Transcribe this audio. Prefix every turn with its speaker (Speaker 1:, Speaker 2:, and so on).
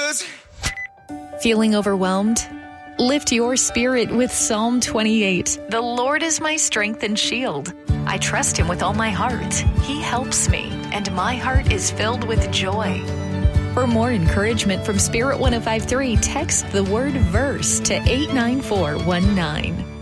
Speaker 1: 'Cause
Speaker 2: Feeling overwhelmed? Lift your spirit with Psalm 28. The Lord is my strength and shield. I trust him with all my heart. He helps me, and my heart is filled with joy. For more encouragement from Spirit 105.3, text the word verse to 89419.